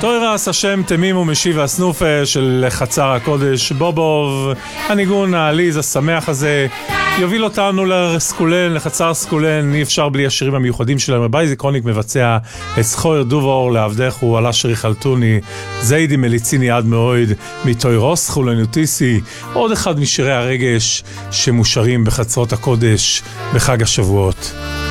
תוירס השם תמים ומשיב הסנופה של חצר הקודש בובוב, הניגון העליז השמח הזה יוביל אותנו לסקולן, לחצר סקולן. אי אפשר בלי השירים המיוחדים שלנו. בייזי זיכרוניק מבצע את זכויר דובור לעבדך הוא עלה שרי חלטוני זיידי מליציני עד מאויד מתוירוס חולנוטיסי, עוד אחד משירי הרגש שמושרים בחצרות הקודש בחג השבועות.